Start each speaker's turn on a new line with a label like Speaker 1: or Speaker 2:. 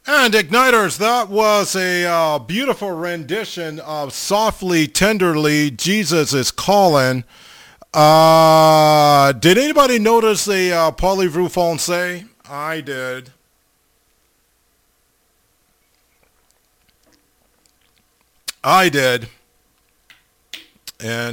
Speaker 1: And Igniters, that was a beautiful rendition of Softly, Tenderly, Jesus is Calling. Did anybody notice the Parlez-vous français? I did. I did. And